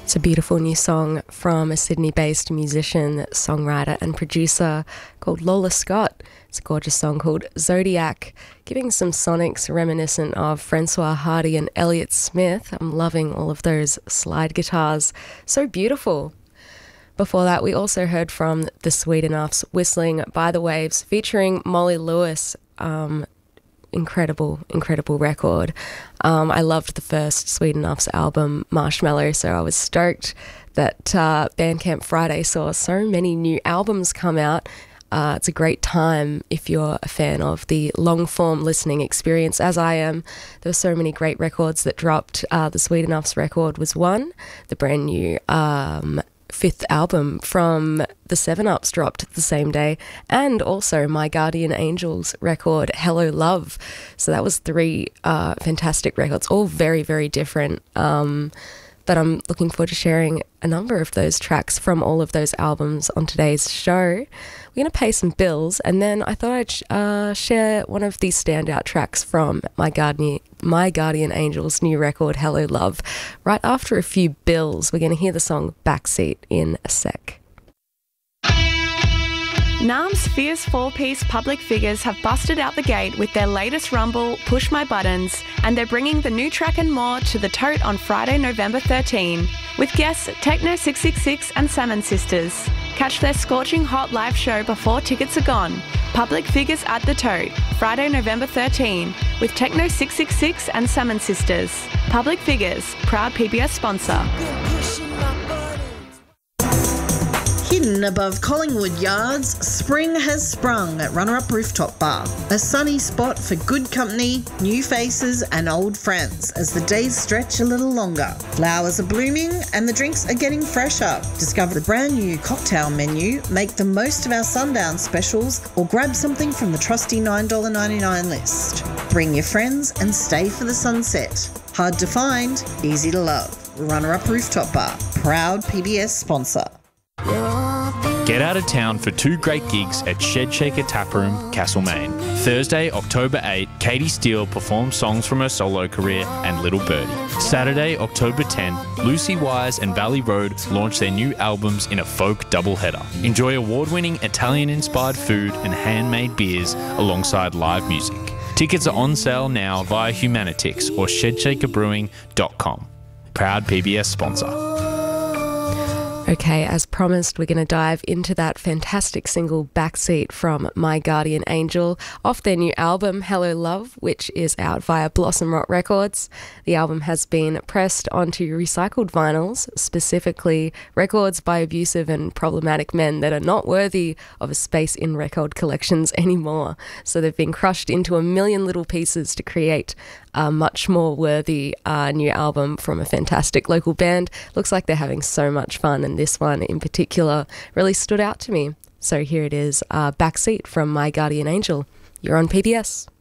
It's a beautiful new song from a Sydney-based musician, songwriter and producer called Lola Scott. It's a gorgeous song called Zodiac, giving some sonics reminiscent of Francois Hardy and Elliott Smith. I'm loving all of those slide guitars. So beautiful. Before that, we also heard from the Sweet Enoughs, Whistling by the Waves, featuring Molly Lewis. Incredible record. I loved the first Sweet Enoughs album, Marshmallow, so I was stoked that Bandcamp Friday saw so many new albums come out. It's a great time if you're a fan of the long-form listening experience, as I am. There were so many great records that dropped. The Sweet Enoughs record was one. The brand new fifth album from the 7-Ups dropped the same day, and also My Guardian Angels record Hello Love. So that was three fantastic records, all very, very different. But I'm looking forward to sharing a number of those tracks from all of those albums on today's show. We're going to pay some bills, and then I thought I'd share one of these standout tracks from My Guardian Angels' new record, Hello Love. Right after a few bills, we're going to hear the song Backseat in a sec. NAM's fierce four-piece Public Figures have busted out the gate with their latest rumble, Push My Buttons, and they're bringing the new track and more to the Tote on Friday, November 13, with guests Techno 666 and Salmon Sisters. Catch their scorching hot live show before tickets are gone. Public Figures at the Tote, Friday, November 13, with Techno 666 and Salmon Sisters. Public Figures, proud PBS sponsor. Hidden above Collingwood Yards, spring has sprung at Runner Up Rooftop Bar. A sunny spot for good company, new faces and old friends as the days stretch a little longer. Flowers are blooming and the drinks are getting fresher. Discover the brand new cocktail menu, make the most of our sundown specials, or grab something from the trusty $9.99 list. Bring your friends and stay for the sunset. Hard to find, easy to love. Runner Up Rooftop Bar, proud PBS sponsor. Get out of town for two great gigs at Shed Shaker Taproom, Castlemaine. Thursday, October 8, Katie Steele performs songs from her solo career and Little Birdie. Saturday, October 10, Lucy Wise and Valley Road launch their new albums in a folk doubleheader. Enjoy award-winning Italian-inspired food and handmade beers alongside live music. Tickets are on sale now via Humanitix or ShedShakerBrewing.com. Proud PBS sponsor. Okay, as promised, we're going to dive into that fantastic single Backseat from My Guardian Angel off their new album Hello Love, which is out via Blossom Rot Records. The album has been pressed onto recycled vinyls, specifically records by abusive and problematic men that are not worthy of a space in record collections anymore. So they've been crushed into a million little pieces to create a much more worthy new album from a fantastic local band. Looks like they're having so much fun, and this one in particular really stood out to me. So here it is, Backseat from My Guardian Angel. You're on PBS.